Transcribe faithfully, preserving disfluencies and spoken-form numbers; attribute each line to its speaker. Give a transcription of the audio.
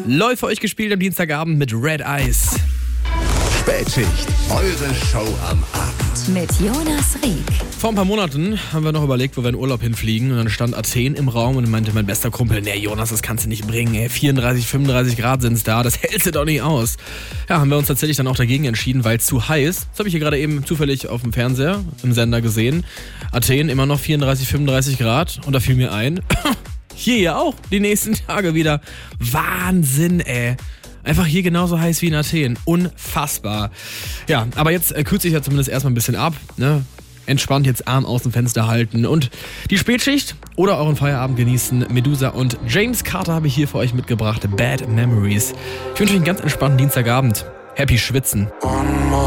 Speaker 1: läuft für euch gespielt am Dienstagabend mit Red Eyes.
Speaker 2: Spätschicht, eure Show am Abend.
Speaker 3: Mit Jonas Rieck.
Speaker 1: Vor ein paar Monaten haben wir noch überlegt, wo wir in Urlaub hinfliegen. Und dann stand Athen im Raum und meinte mein bester Kumpel, nee Jonas, das kannst du nicht bringen. Ey. vierunddreißig, fünfunddreißig Grad sind es da, das hältst du doch nicht aus. Ja, haben wir uns tatsächlich dann auch dagegen entschieden, weil es zu heiß. Das habe ich hier gerade eben zufällig auf dem Fernseher im Sender gesehen. Athen immer noch vierunddreißig, fünfunddreißig Grad. Und da fiel mir ein, hier ja auch die nächsten Tage wieder. Wahnsinn, ey. Einfach hier genauso heiß wie in Athen. Unfassbar. Ja, aber jetzt äh, kühlt sich ja zumindest erstmal ein bisschen ab. Ne? Entspannt jetzt Arm aus dem Fenster halten und die Spätschicht oder euren Feierabend genießen. Medusa und James Carter habe ich hier für euch mitgebracht. Bad Memories. Ich wünsche euch einen ganz entspannten Dienstagabend. Happy Schwitzen.